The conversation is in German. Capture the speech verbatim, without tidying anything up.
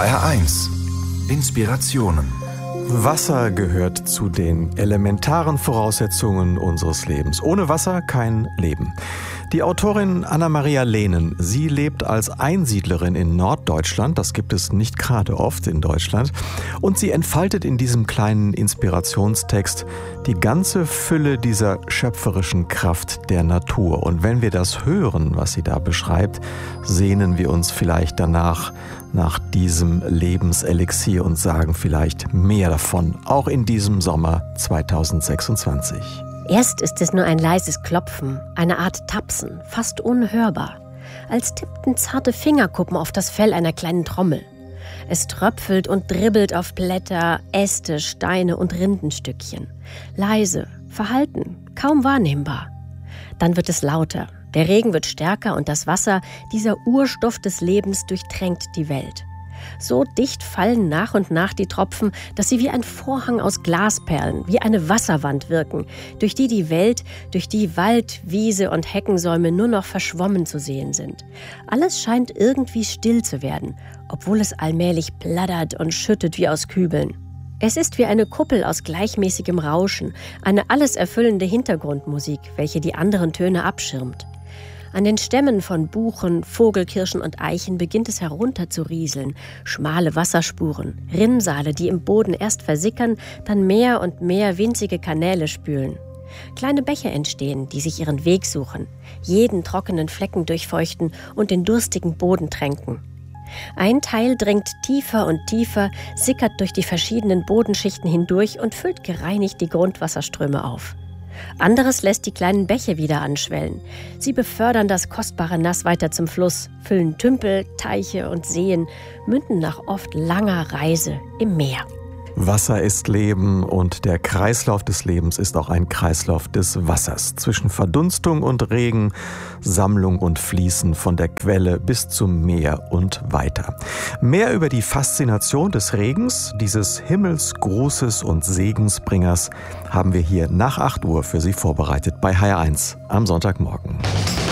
H R eins. Inspirationen. Wasser gehört zu den elementaren Voraussetzungen unseres Lebens. Ohne Wasser kein Leben. Die Autorin Anna-Maria Lehnen, sie lebt als Einsiedlerin in Norddeutschland, das gibt es nicht gerade oft in Deutschland, und sie entfaltet in diesem kleinen Inspirationstext die ganze Fülle dieser schöpferischen Kraft der Natur. Und wenn wir das hören, was sie da beschreibt, sehnen wir uns vielleicht danach, nach diesem Lebenselixier und sagen vielleicht mehr davon, auch in diesem Sommer zweitausendsechsundzwanzig. Erst ist es nur ein leises Klopfen, eine Art Tapsen, fast unhörbar, als tippten zarte Fingerkuppen auf das Fell einer kleinen Trommel. Es tröpfelt und dribbelt auf Blätter, Äste, Steine und Rindenstückchen. Leise, verhalten, kaum wahrnehmbar. Dann wird es lauter, der Regen wird stärker und das Wasser, dieser Urstoff des Lebens, durchtränkt die Welt. So dicht fallen nach und nach die Tropfen, dass sie wie ein Vorhang aus Glasperlen, wie eine Wasserwand wirken, durch die die Welt, durch die Wald, Wiese und Heckensäume nur noch verschwommen zu sehen sind. Alles scheint irgendwie still zu werden, obwohl es allmählich plattert und schüttet wie aus Kübeln. Es ist wie eine Kuppel aus gleichmäßigem Rauschen, eine alles erfüllende Hintergrundmusik, welche die anderen Töne abschirmt. An den Stämmen von Buchen, Vogelkirschen und Eichen beginnt es herunter zu rieseln. Schmale Wasserspuren, Rinnsale, die im Boden erst versickern, dann mehr und mehr winzige Kanäle spülen. Kleine Bäche entstehen, die sich ihren Weg suchen, jeden trockenen Flecken durchfeuchten und den durstigen Boden tränken. Ein Teil dringt tiefer und tiefer, sickert durch die verschiedenen Bodenschichten hindurch und füllt gereinigt die Grundwasserströme auf. Anderes lässt die kleinen Bäche wieder anschwellen. Sie befördern das kostbare Nass weiter zum Fluss, füllen Tümpel, Teiche und Seen, münden nach oft langer Reise im Meer. Wasser ist Leben und der Kreislauf des Lebens ist auch ein Kreislauf des Wassers. Zwischen Verdunstung und Regen, Sammlung und Fließen von der Quelle bis zum Meer und weiter. Mehr über die Faszination des Regens, dieses Himmelsgrußes und Segensbringers, haben wir hier nach acht Uhr für Sie vorbereitet bei H R eins am Sonntagmorgen.